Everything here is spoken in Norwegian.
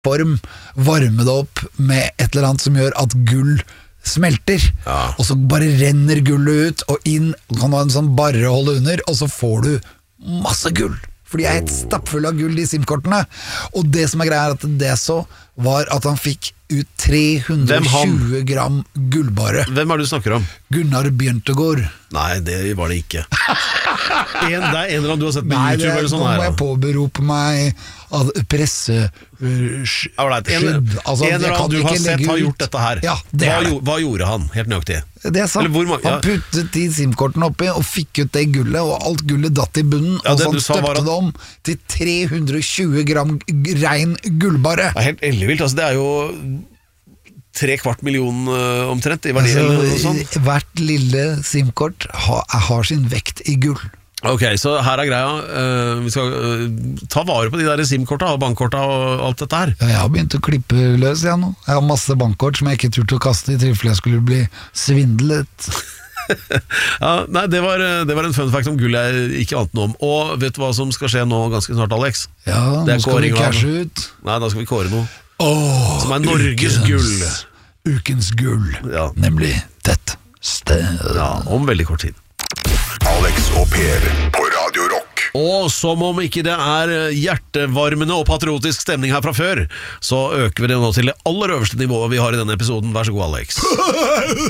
form, varme det opp med et eller annet som gjør at gull smelter, og så bare renner gullet ut og inn, og kan ha en sånn barre å holde under, og så får du masse gull. For de helt stappfulle av gull, de SIM-kortene. Og det som greia at det så, var at han fikk ut 320 gram gullbare. Hvem du snakker om? Gunnar Bjørntegård. Nei, det var det ikke. Det er en eller annen du har sett på YouTube eller sånn her. Nå må jeg påberope meg presse en eller annen du har sett har gjort dette her. Ja, hva gjorde han, helt nøyaktig? Det sa han puttet de SIM-kortene oppi og fikk ut det gullet, og alt gullet datt i bunnen, og så støpte det om til 320 gram rein gullbare. Det er helt ellevilt, altså det er jo 3/4 million omtrent i verdi eller noe sånt. Hvert lille SIM-kort har sin vekt i gull. Ok, så her er greia. Vi skal ta vare på de der SIM-korta og bankkorta og alt dette her. Ja, jeg har begynt å klippe løs nå. Jeg har masse bankkort som jeg ikke turte å kaste i tilfelle jeg skulle bli svindlet. Nei, det var en fun fact om gull jeg ikke ante noe om. Og vet du hva som skal skje nå ganske snart, Alex? Ja, nå skal vi cashe ut. Nei, da skal vi kåre noe som er Norges gull. Ukens gull, nemlig Tett sted. Ja, om veldig kort tid. Alex og Per på Radio Rock. Og som om ikke det er hjertevarmende og patriotisk stemning her fra før, så øker vi det nå til det aller øverste nivået vi har i denne episoden. Vær så god, Alex.